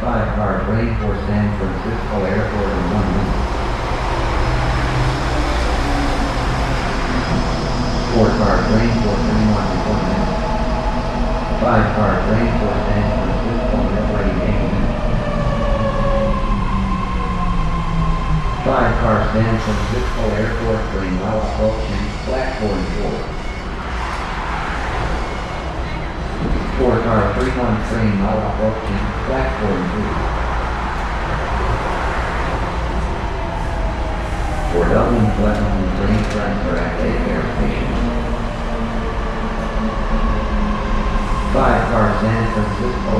5 cars waiting for San Francisco Airport in 1 minute. 4 cars waiting for Fremont in 1 minute. 5 cars waiting for San Francisco Midway in 8 minutes. 5 cars San Francisco Airport train now approaching platform 4. 4 car 3-1 train now approaching platform 2. For Dublin, Pleasant train transfer at Mayfair Station. 5 car San Francisco